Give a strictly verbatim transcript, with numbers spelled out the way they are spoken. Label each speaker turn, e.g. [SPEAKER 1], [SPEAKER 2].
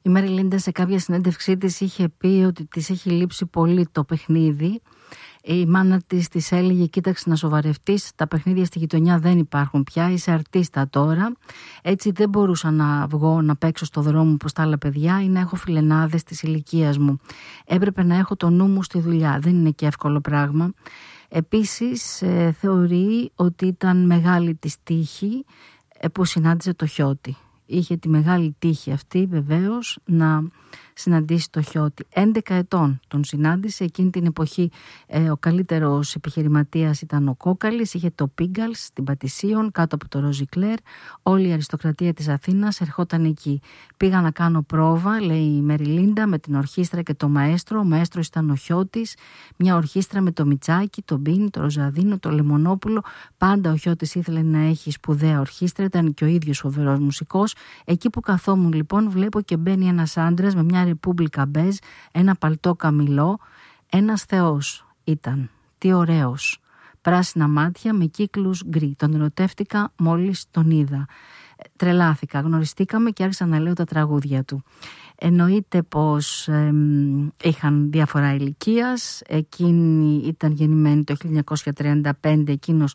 [SPEAKER 1] Η Μέρι Λίντα σε κάποια συνέντευξή της είχε πει ότι της έχει λείψει πολύ το παιχνίδι. Η μάνα της της έλεγε: κοίταξε να σοβαρευτείς, τα παιχνίδια στη γειτονιά δεν υπάρχουν πια, είσαι αρτίστα τώρα. Έτσι δεν μπορούσα να βγω να παίξω στο δρόμο όπως τα άλλα παιδιά ή να έχω φιλενάδες της ηλικίας μου. Έπρεπε να έχω το νου μου στη δουλειά, δεν είναι και εύκολο πράγμα. Επίσης ε, θεωρεί ότι ήταν μεγάλη της τύχη ε, που συνάντησε το Χιώτη. Είχε τη μεγάλη τύχη αυτή βεβαίως να συναντήσει το Χιώτη. έντεκα ετών τον συνάντησε. Εκείνη την εποχή ε, ο καλύτερος επιχειρηματίας ήταν ο Κόκαλης. Είχε το Πίγκαλς στην Πατησίων κάτω από το Ροζικλέρ. Όλη η αριστοκρατία της Αθήνας ερχόταν εκεί. Πήγα να κάνω πρόβα, λέει η Μέρι Λίντα, με την ορχήστρα και το μαέστρο. Ο μαέστρος ήταν ο Χιώτης. Μια ορχήστρα με το Μιτσάκι, το Μπίνι, το Ροζαδίνο, το Λεμονόπουλο. Πάντα ο Χιώτης ήθελε να έχει σπουδαία ορχήστρα. Ήταν και ο ίδιος φοβερός μουσικός. Εκεί που καθόμουν λοιπόν, βλέπω και μπαίνει ένας άντρας με μια ρεπούμπλικα μπέζ, ένα παλτό καμιλό. Ένας θεός ήταν. Τι ωραίος. Πράσινα μάτια με κύκλους γκρι. Τον ερωτεύτηκα μόλις τον είδα. Τρελάθηκα. Γνωριστήκαμε και άρχισα να λέω τα τραγούδια του. Εννοείται πως ε, είχαν διαφορά ηλικίας. Εκείνη ήταν γεννημένη το χίλια εννιακόσια τριάντα πέντε, εκείνος